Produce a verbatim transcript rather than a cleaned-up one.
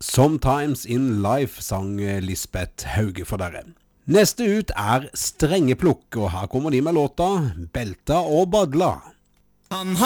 Sometimes in Life sang Lisbeth Hauge for dere. Neste ut er Strengeplukk, og her kommer de med låta Belta og Badla. Han har